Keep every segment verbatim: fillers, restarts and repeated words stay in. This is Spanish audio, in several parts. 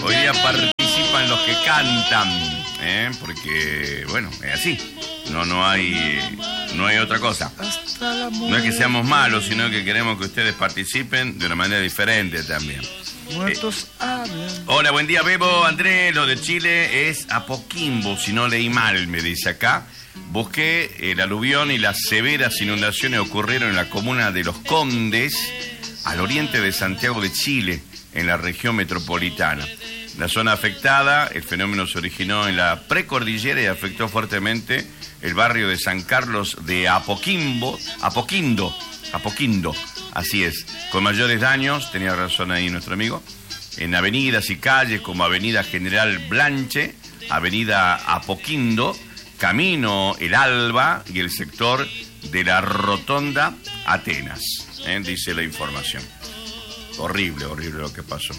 Hoy día participan los que cantan, ¿eh? Porque, bueno, es así. No, no hay, no hay otra cosa. No es que seamos malos, sino que queremos que ustedes participen de una manera diferente también. Muertos hablan. Hola, buen día, Bebo. Andrés, lo de Chile es Apoquimbo, si no leí mal, me dice acá. Busqué el aluvión y las severas inundaciones ocurrieron en la comuna de Los Condes, al oriente de Santiago de Chile, en la región metropolitana. La zona afectada, el fenómeno se originó en la precordillera y afectó fuertemente el barrio de San Carlos de Apoquimbo, Apoquindo, Apoquindo, así es, con mayores daños, tenía razón ahí nuestro amigo, en avenidas y calles como Avenida General Blanche, Avenida Apoquindo, Camino El Alba y el sector de la Rotonda Atenas, ¿eh? Dice la información. Horrible, horrible lo que pasó.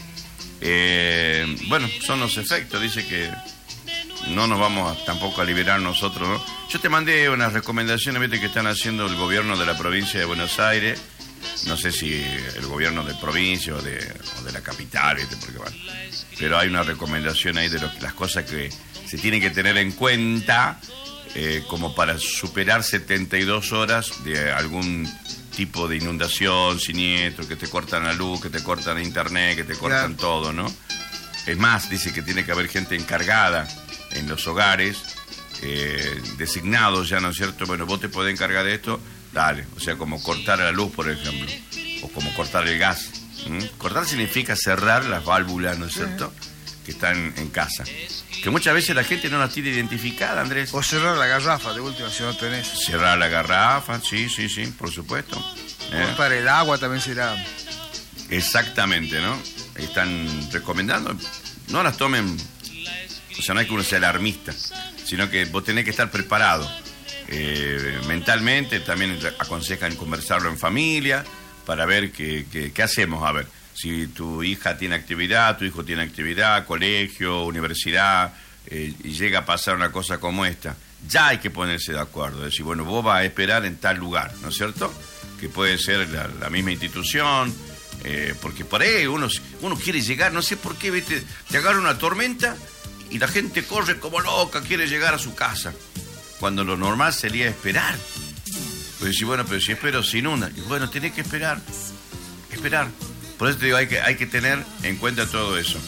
Eh, bueno, son los efectos, dice que no nos vamos a, tampoco a liberar nosotros, ¿no? Yo te mandé unas recomendaciones, viste, que están haciendo el gobierno de la provincia de Buenos Aires, no sé si el gobierno de provincia o de, o de la capital, ¿viste? Porque, bueno, pero hay una recomendación ahí de lo, las cosas que se tienen que tener en cuenta, eh, como para superar setenta y dos horas de algún tipo de inundación, siniestro, que te cortan la luz, que te cortan internet, que te cortan claro. todo, ¿no? Es más, dice que tiene que haber gente encargada en los hogares, eh, designados ya, ¿no es cierto? Bueno, vos te podés encargar de esto, dale. O sea, como cortar la luz, por ejemplo, o como cortar el gas. ¿Mm? Cortar significa cerrar las válvulas, ¿no es cierto?, que están en casa. Que muchas veces la gente no las tiene identificada, Andrés. O cerrar la garrafa, de última, si no tenés. Cerrar la garrafa, sí, sí, sí, por supuesto. ¿Eh? Cortar el agua también será. Exactamente, ¿no? Están recomendando, no las tomen, o sea, no es que uno sea alarmista, sino que vos tenés que estar preparado eh, mentalmente. También aconsejan conversarlo en familia para ver qué, qué, qué hacemos, a ver. Si tu hija tiene actividad, tu hijo tiene actividad, colegio, universidad, eh, y llega a pasar una cosa como esta, ya hay que ponerse de acuerdo. Decir, bueno, vos vas a esperar en tal lugar, ¿no es cierto? Que puede ser la, la misma institución, eh, porque por ahí uno, uno quiere llegar, no sé por qué, ¿viste? Te agarra una tormenta y la gente corre como loca, quiere llegar a su casa, cuando lo normal sería esperar. Pues decir, bueno, pero si espero se inunda. Y bueno, tenés que esperar, esperar. Por eso te digo, hay que, hay que tener en cuenta todo eso.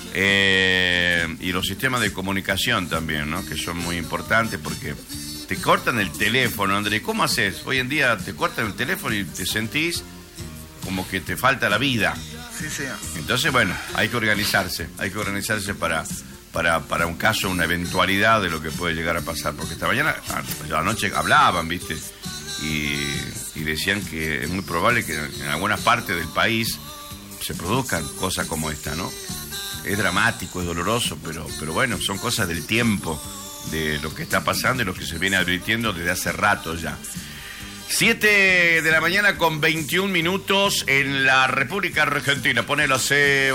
Eh, y los sistemas de comunicación también, ¿no? Que son muy importantes porque te cortan el teléfono, André. ¿Cómo haces? Hoy en día te cortan el teléfono y te sentís como que te falta la vida. Sí, sí. Entonces, bueno, hay que organizarse. Hay que organizarse para, para, para un caso, una eventualidad de lo que puede llegar a pasar. Porque esta mañana, anoche hablaban, ¿viste? Y, y decían que es muy probable que en algunas partes del país se produzcan cosas como esta, ¿no? Es dramático, es doloroso, pero, pero bueno, son cosas del tiempo, de lo que está pasando y lo que se viene advirtiendo desde hace rato ya. siete de la mañana con veintiún minutos en la República Argentina. Ponelo, C.